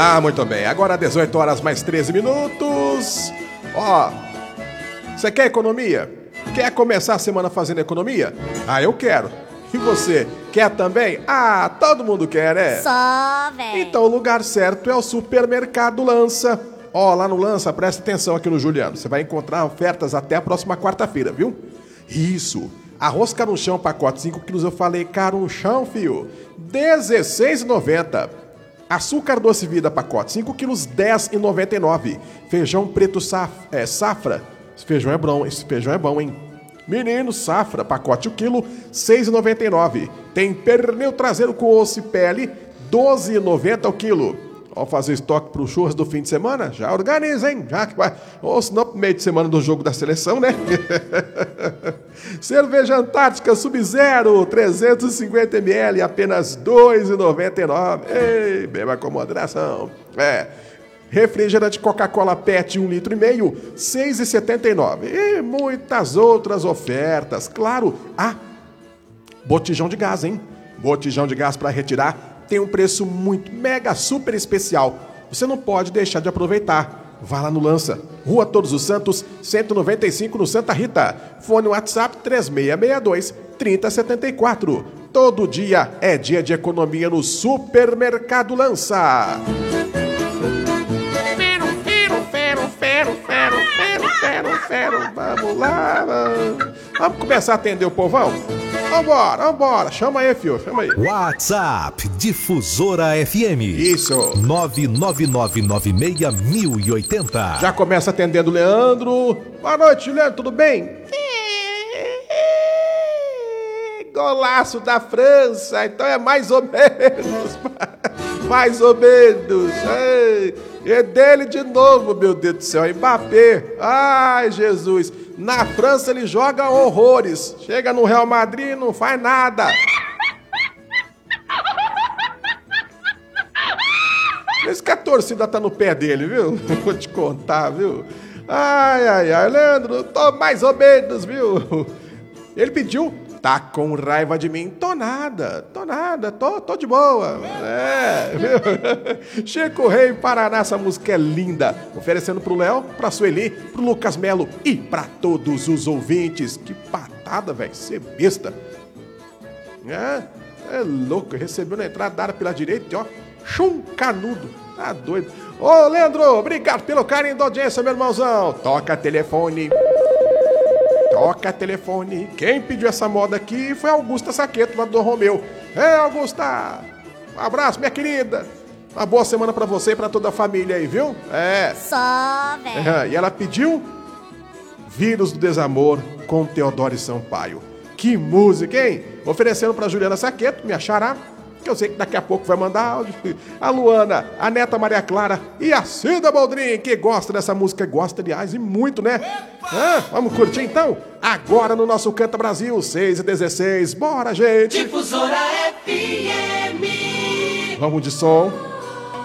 Muito bem. Agora 18 horas mais 13 minutos. Ó, você quer economia? Quer começar a semana fazendo economia? Eu quero. E você, quer também? Todo mundo quer, né? Só, velho. Então o lugar certo é o Supermercado Lança. Lá no Lança, presta atenção aqui no Juliano. Você vai encontrar ofertas até a próxima quarta-feira, viu? Isso. Arroz caruchão, pacote 5 quilos, eu falei caruchão, fio. R$16,90. Açúcar doce vida, pacote 5 quilos, R$10,99. Feijão preto safra. Esse feijão é bom, hein? Menino, safra, pacote 1 quilo, R$6,99. Tem pernil traseiro com osso e pele, R$12,90 o quilo. Fazer estoque pro churras do fim de semana? Já organiza, hein? Já que vai. Ou senão pro meio de semana do jogo da seleção, né? Cerveja Antártica Sub-Zero, 350 ml, apenas R$2,99. Ei, beba com moderação. Refrigerante Coca-Cola PET 1,5 litro, R$6,79. E muitas outras ofertas. Claro, botijão de gás, hein? Botijão de gás para retirar tem um preço muito mega super especial. Você não pode deixar de aproveitar. Vá lá no Lança, Rua Todos os Santos, 195 no Santa Rita. Fone WhatsApp 3662-3074. Todo dia é dia de economia no Supermercado Lança. Vamos lá, vamos começar a atender o povão? Vambora, chama aí, fio, chama aí. WhatsApp Difusora FM. Isso. 99996-1080. Já começa atendendo o Leandro. Boa noite, Leandro, tudo bem? Golaço da França, então é mais ou menos. Mais ou menos. É dele de novo, meu Deus do céu. Mbappé. Ai, Jesus. Na França ele joga horrores. Chega no Real Madrid e não faz nada. Por isso que a torcida tá no pé dele, viu? Vou te contar, viu? Ai, Leandro, tô mais ou menos, viu? Ele pediu, tá com raiva de mim? Tô nada, tô de boa. Viu? Chico Rei, Paraná, essa música é linda. Oferecendo pro Léo, pra Sueli, pro Lucas Melo e pra todos os ouvintes. Que patada, velho, ser besta. É louco, recebeu na entrada da área pela direita, ó. Chum canudo, tá doido. Ô, Leandro, obrigado pelo carinho da audiência, meu irmãozão. Toca telefone. Quem pediu essa moda aqui foi a Augusta Saqueto, lá do Romeu. Augusta, um abraço, minha querida. Uma boa semana pra você e pra toda a família aí, viu? Só, velho. E ela pediu Vírus do Desamor com Teodoro Sampaio. Que música, hein? Oferecendo pra Juliana Saqueto, minha xará, que eu sei que daqui a pouco vai mandar áudio. A Luana, a neta Maria Clara e a Cida Boldrin, que gosta dessa música, gosta, aliás, e muito, né? Vamos curtir então? Agora no nosso Canta Brasil, 6h16. Bora, gente! Difusora FM. Vamos de som.